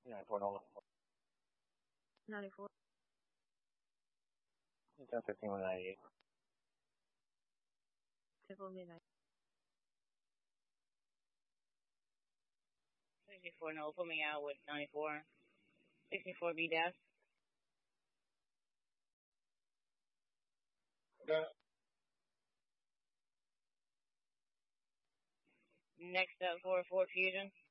94 Nola. 94. 1015 198. 10-4 midnight. 64 Nola, put me out with 94. 64 B dash. Next up for Ford Fusion.